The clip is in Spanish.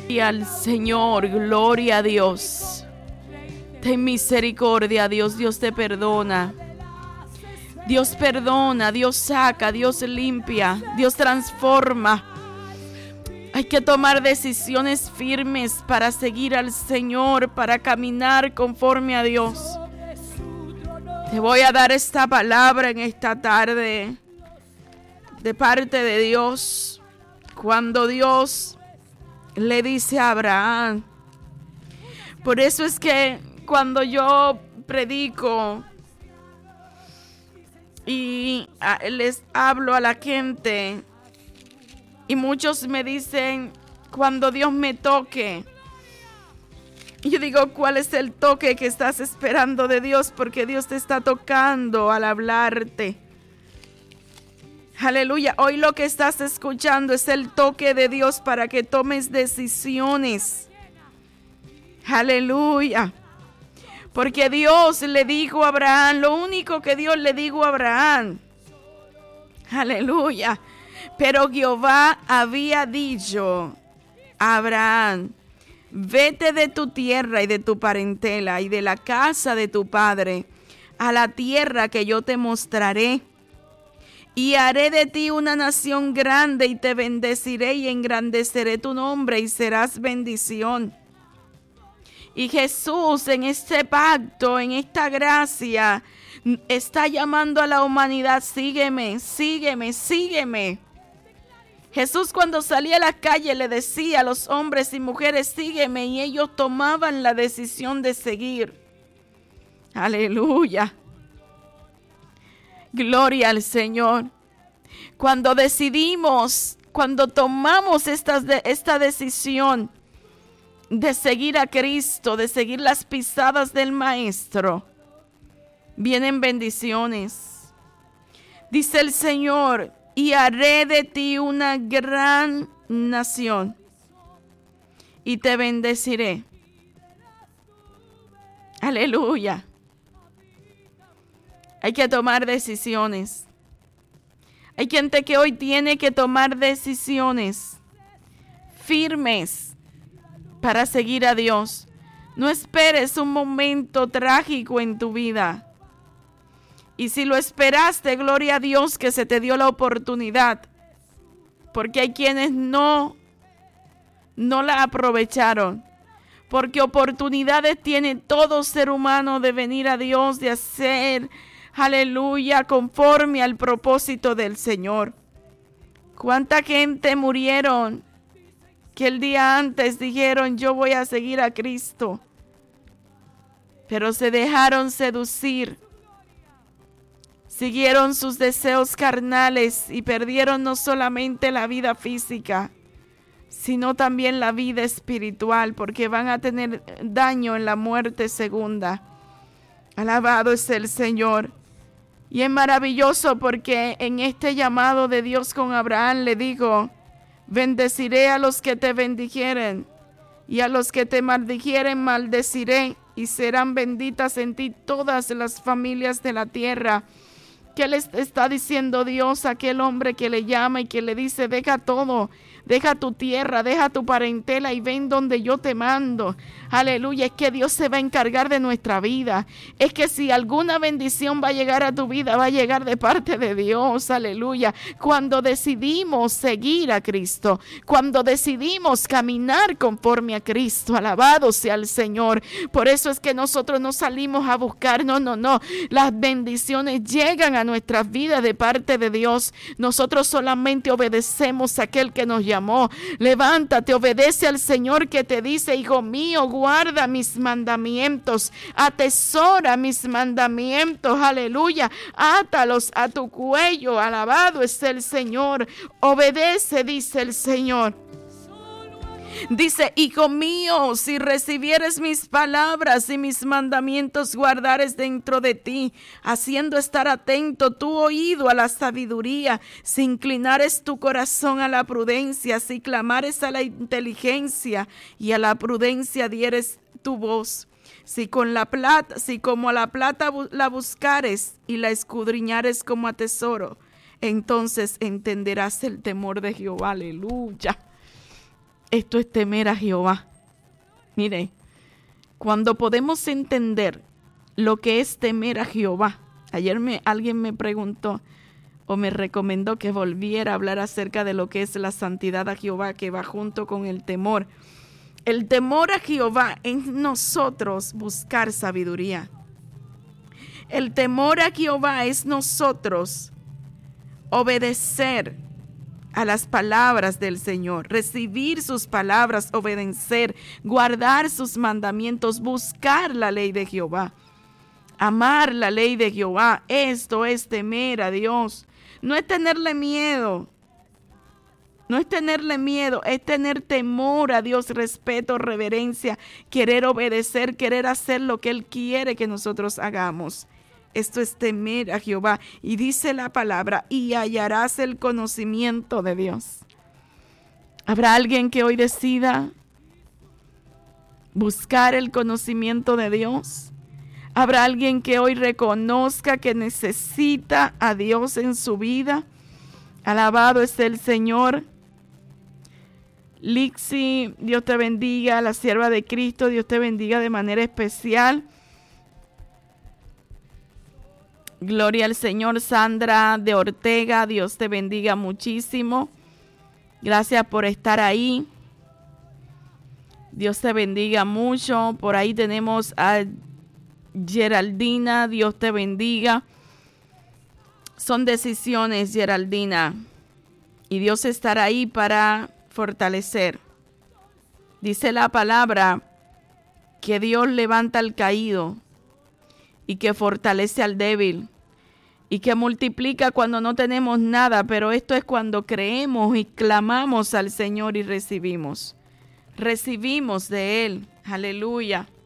Y al Señor, gloria a Dios. Ten misericordia, Dios. Dios te perdona. Dios perdona, Dios saca, Dios limpia, Dios transforma. Hay que tomar decisiones firmes para seguir al Señor, para caminar conforme a Dios. Te voy a dar esta palabra en esta tarde de parte de Dios. Cuando Dios le dice a Abraham. Por eso es que cuando yo predico y les hablo a la gente, y muchos me dicen, cuando Dios me toque, y yo digo, ¿cuál es el toque que estás esperando de Dios? Porque Dios te está tocando al hablarte. Aleluya, hoy lo que estás escuchando es el toque de Dios para que tomes decisiones. Aleluya. Porque Dios le dijo a Abraham, lo único que Dios le dijo a Abraham. Aleluya. Pero Jehová había dicho a Abraham, vete de tu tierra y de tu parentela y de la casa de tu padre a la tierra que yo te mostraré. Y haré de ti una nación grande y te bendeciré y engrandeceré tu nombre y serás bendición. Y Jesús en este pacto, en esta gracia, está llamando a la humanidad, sígueme, sígueme, sígueme. Jesús cuando salía a la calle le decía a los hombres y mujeres, sígueme, y ellos tomaban la decisión de seguir. Aleluya. Gloria al Señor. Cuando decidimos, cuando tomamos esta decisión de seguir a Cristo, de seguir las pisadas del Maestro, vienen bendiciones. Dice el Señor, y haré de ti una gran nación y te bendeciré. Aleluya. Hay que tomar decisiones. Hay gente que hoy tiene que tomar decisiones firmes para seguir a Dios. No esperes un momento trágico en tu vida. Y si lo esperaste, gloria a Dios que se te dio la oportunidad. Porque hay quienes no la aprovecharon. Porque oportunidades tiene todo ser humano de venir a Dios, de hacer, aleluya, conforme al propósito del Señor. ¿Cuánta gente murieron que el día antes dijeron, yo voy a seguir a Cristo? Pero se dejaron seducir. Siguieron sus deseos carnales y perdieron no solamente la vida física, sino también la vida espiritual, porque van a tener daño en la muerte segunda. Alabado es el Señor. Y es maravilloso porque en este llamado de Dios con Abraham le digo, bendeciré a los que te bendijeren, y a los que te maldijeren maldeciré, y serán benditas en ti todas las familias de la tierra. ¿Qué le está diciendo Dios a aquel hombre que le llama y que le dice, deja todo, deja tu tierra, deja tu parentela y ven donde yo te mando? Aleluya, es que Dios se va a encargar de nuestra vida. Es que si alguna bendición va a llegar a tu vida, va a llegar de parte de Dios. Aleluya. Cuando decidimos seguir a Cristo, cuando decidimos caminar conforme a Cristo, alabado sea el Señor. Por eso es que nosotros no salimos a buscar, no. Las bendiciones llegan a nuestras vidas de parte de Dios. Nosotros solamente obedecemos a aquel que nos llamó. Levántate, obedece al Señor que te dice, hijo mío, guarda mis mandamientos, atesora mis mandamientos, aleluya, átalos a tu cuello, alabado es el Señor, obedece, dice el Señor. Dice, hijo mío, si recibieres mis palabras y mis mandamientos guardares dentro de ti, haciendo estar atento tu oído a la sabiduría, si inclinares tu corazón a la prudencia, si clamares a la inteligencia y a la prudencia dieres tu voz, si como a la plata la buscares y la escudriñares como a tesoro, entonces entenderás el temor de Jehová. Aleluya. Esto es temer a Jehová. Mire, cuando podemos entender lo que es temer a Jehová. Ayer alguien me preguntó o me recomendó que volviera a hablar acerca de lo que es la santidad a Jehová, que va junto con el temor. El temor a Jehová es nosotros buscar sabiduría. El temor a Jehová es nosotros obedecer a las palabras del Señor, recibir sus palabras, obedecer, guardar sus mandamientos, buscar la ley de Jehová, amar la ley de Jehová. Esto es temer a Dios. No es tenerle miedo. No es tenerle miedo, es tener temor a Dios, respeto, reverencia, querer obedecer, querer hacer lo que Él quiere que nosotros hagamos. Esto es temer a Jehová. Y dice la palabra, y hallarás el conocimiento de Dios. ¿Habrá alguien que hoy decida buscar el conocimiento de Dios? ¿Habrá alguien que hoy reconozca que necesita a Dios en su vida? Alabado es el Señor. Lixi, Dios te bendiga. La sierva de Cristo, Dios te bendiga de manera especial. Gloria al Señor. Sandra de Ortega, Dios te bendiga muchísimo. Gracias por estar ahí. Dios te bendiga mucho. Por ahí tenemos a Geraldina, Dios te bendiga. Son decisiones, Geraldina, y Dios estará ahí para fortalecer. Dice la palabra que Dios levanta al caído y que fortalece al débil y que multiplica cuando no tenemos nada, pero esto es cuando creemos y clamamos al Señor y recibimos de Él. Aleluya.